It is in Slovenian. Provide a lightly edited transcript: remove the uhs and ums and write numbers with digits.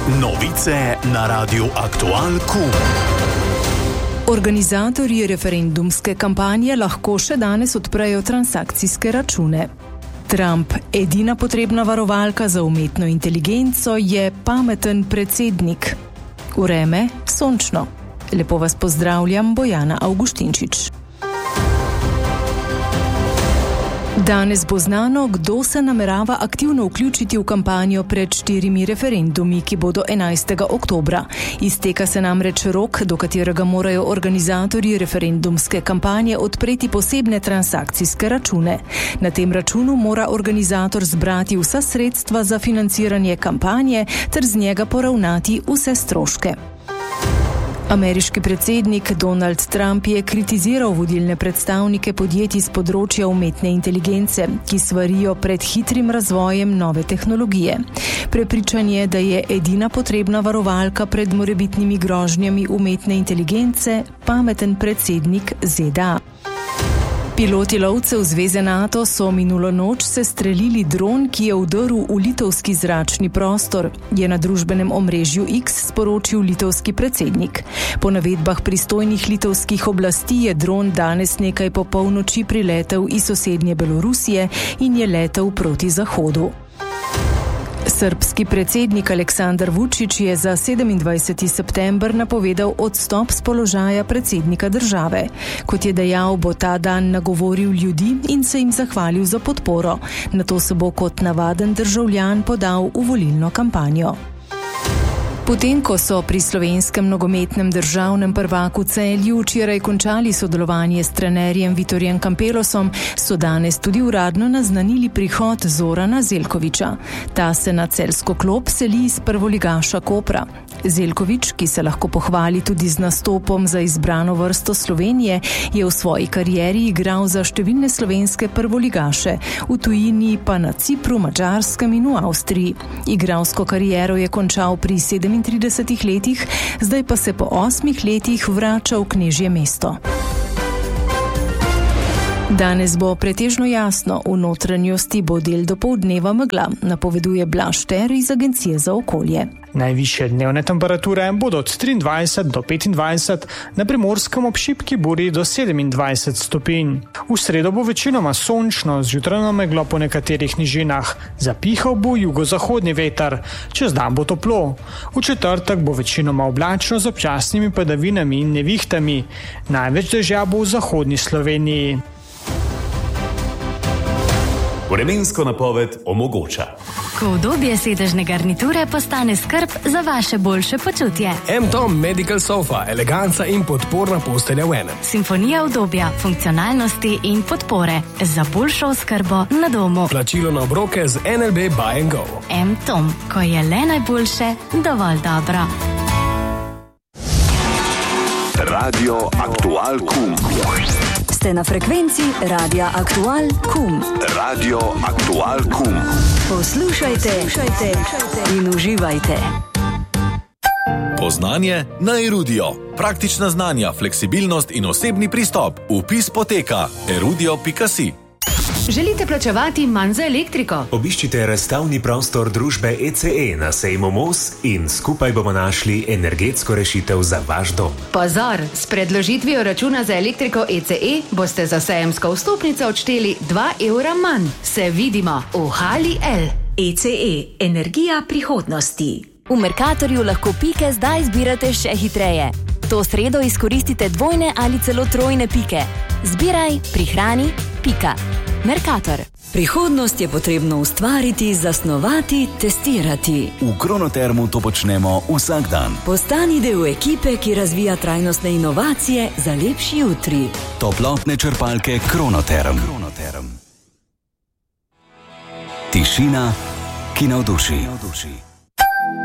Novice na Radiu Aktual KUM. Organizatorji referendumske kampanje lahko še danes odprejo transakcijske račune. Trump, edina potrebna varovalka za umetno inteligenco, je pameten predsednik. Vreme sončno. Lepo vas pozdravljam, Bojana Avguštinčič. Danes bo znano, kdo se namerava aktivno vključiti v kampanjo pred 4 referendumi, ki bodo 11. oktobra. Izteka se namreč rok, do katerega morajo organizatorji referendumske kampanje odpreti posebne transakcijske račune. Na tem računu mora organizator zbrati vsa sredstva za financiranje kampanje ter z njega poravnati vse stroške. Ameriški predsednik Donald Trump je kritiziral vodilne predstavnike podjetij z področja umetne inteligence, ki svarijo pred hitrim razvojem nove tehnologije. Prepričan je, da je edina potrebna varovalka pred morebitnimi grožnjami umetne inteligence pameten predsednik ZDA. Piloti lovcev Zveze NATO so minulo noč sestrelili dron, ki je vdrl v litovski zračni prostor, je na družbenem omrežju X sporočil litovski predsednik. Po navedbah pristojnih litovskih oblasti je dron danes nekaj po polnoči priletel iz sosednje Belorusije in je letel proti zahodu. Srbski predsednik Aleksandar Vučić je za 27. september napovedal odstop z položaja predsednika države. Kot je dejal, bo ta dan nagovoril ljudi in se jim zahvalil za podporo. Nato se bo kot navaden državljan podal v volilno kampanjo. Potem, ko so pri slovenskem nogometnem državnem prvaku Celju včeraj končali sodelovanje s trenerjem Vitorjem Campelosom, so danes tudi uradno naznanili prihod Zorana Zeljkovića. Ta se na celjsko klop seli iz prvoligaša Kopra. Zeljković, ki se lahko pohvali tudi z nastopom za izbrano vrsto Slovenije, je v svoji karieri igral za številne slovenske prvoligaše, v tujini pa na Cipru, Madžarskem in v Avstriji. Igralsko kariero je končal pri 37 letih, zdaj pa se po 8 letih vrača v knežje mesto. Danes bo pretežno jasno, v notranjosti bo del dopoldneva megla, napoveduje Blaž Ter iz Agencije za okolje. Najvišje dnevne temperature bodo od 23 do 25, na Primorskem ob šibki buri do 27 stopinj. V sredo bo večinoma sončno, z jutranjo meglo po nekaterih nižinah. Zapihal bo jugozahodni veter, čez dan bo toplo. V četrtek bo večinoma oblačno z občasnimi padavinami in nevihtami. Največ dežja bo v zahodni Sloveniji. Vremensko napoved omogoča. Ko udobje sedežne garniture postane skrb za vaše boljše počutje. M-Tom Medical Sofa, eleganca in podporna postelja v enem. Simfonija udobja, funkcionalnosti in podpore za boljšo oskrbo na domu. Plačilo na obroke z NLB Buy and Go. M-Tom, ko je le najboljše, dovolj dobro. Radio Aktual KUM. Ste na frekvenci Radia Aktual KUM. Radio Aktual KUM. Poslušajte in uživajte. Poznanje na Erudio. Praktična znanja, fleksibilnost in osebni pristop. Vpis poteka erudio.si. Želite plačevati manj za elektriko? Obiščite razstavni prostor družbe ECE na sejmu Mos in skupaj bomo našli energetsko rešitev za vaš dom. Pozor, s predložitvijo računa za elektriko ECE boste za sejemsko vstopnico odšteli 2 evra manj. Se vidimo v Hali L. ECE, energija prihodnosti. V Mercatorju lahko pike zdaj zbirate še hitreje. To sredo izkoristite dvojne ali celo trojne pike. Zbiraj, prihrani, pika. Mercator. Prihodnost je potrebno ustvariti, zasnovati, testirati. V Kronotermu to počnemo vsak dan. Postani del ekipe, ki razvija trajnostne inovacije za lepši jutri. Toplotne črpalke Kronoterm. Tišina, ki navduši.